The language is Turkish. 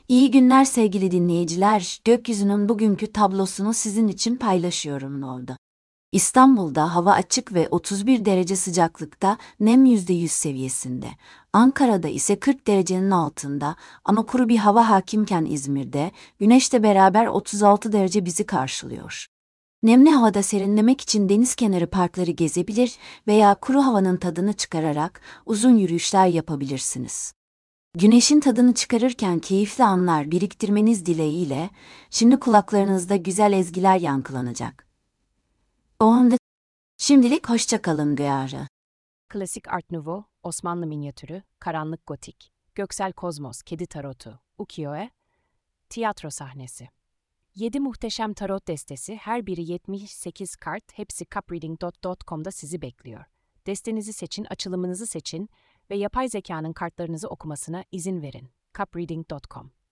İyi günler sevgili dinleyiciler. Gökyüzünün bugünkü tablosunu sizin için paylaşıyorum oldu. İstanbul'da hava açık ve 31 derece sıcaklıkta, nem %100 seviyesinde. Ankara'da ise 40 derecenin altında ama kuru bir hava hakimken İzmir'de, güneşle beraber 36 derece bizi karşılıyor. Nemli havada serinlemek için deniz kenarı parkları gezebilir veya kuru havanın tadını çıkararak uzun yürüyüşler yapabilirsiniz. Güneşin tadını çıkarırken keyifli anlar biriktirmeniz dileğiyle, şimdi kulaklarınızda güzel ezgiler yankılanacak. O anda şimdilik hoşça kalın gıyarı. Klasik Art Nouveau, Osmanlı minyatürü, karanlık gotik, göksel kozmos, kedi tarotu, ukiyo-e, tiyatro sahnesi. 7 muhteşem tarot destesi, her biri 78 kart, hepsi cupreading.com'da sizi bekliyor. Destenizi seçin, açılımınızı seçin ve yapay zekanın kartlarınızı okumasına izin verin. cupreading.com